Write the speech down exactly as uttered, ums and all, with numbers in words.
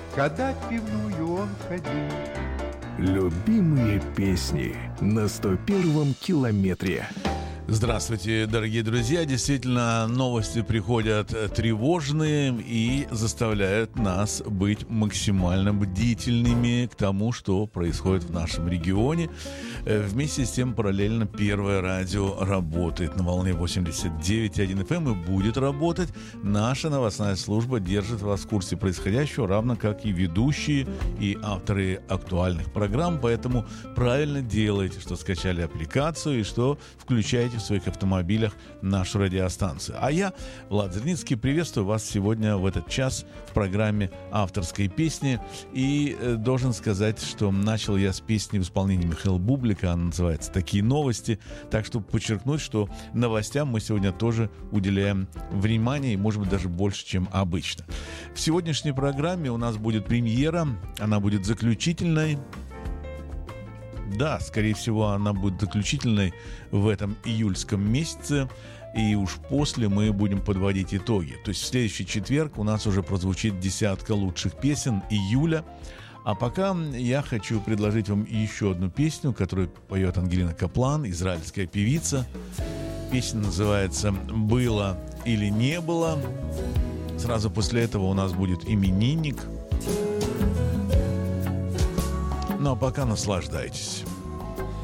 когда в пивную он ходил. Любимые песни на сто первом километре. Здравствуйте, дорогие друзья. Действительно, новости приходят тревожные и заставляют нас быть максимально бдительными к тому, что происходит в нашем регионе. Вместе с тем, параллельно Первое радио работает на волне восемьдесят девять и один эф эм и будет работать. Наша новостная служба держит вас в курсе происходящего, равно как и ведущие и авторы актуальных программ. Поэтому правильно делаете, что скачали аппликацию и что включаете в своих автомобилях нашу радиостанцию. А я, Влад Зерницкий, приветствую вас сегодня в этот час в программе авторской песни. И э, должен сказать, что начал я с песни в исполнении Михаила Бублика. Она называется «Такие новости». Так, чтобы подчеркнуть, что новостям мы сегодня тоже уделяем внимание, и, может быть, даже больше, чем обычно. В сегодняшней программе у нас будет премьера. Она будет заключительной. Да, скорее всего, она будет заключительной в этом июльском месяце, и уж после мы будем подводить итоги. То есть в следующий четверг у нас уже прозвучит десятка лучших песен июля. А пока я хочу предложить вам еще одну песню, которую поет Ангелина Каплан, израильская певица. Песня называется «Было или не было». Сразу после этого у нас будет именинник. Ну а пока наслаждайтесь.